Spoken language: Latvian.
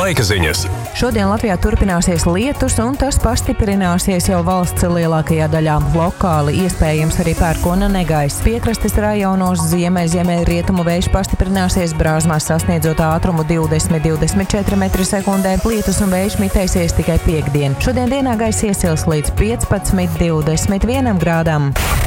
Laika ziņas. Šodien Latvijā turpināsies lietus, un tas pastiprināsies jau valsts lielākajā daļā. Lokāli iespējams arī pērkona negaiss. Piekrastes rajonos ziemeļrietumu vējš pastiprināsies, Brāzmās sasniedzot ātrumu 20–24 m/sekundē. Lietus un vējš mitēsies tikai piektdien. Šodien dienā gaiss iesils līdz 15–21 grādam.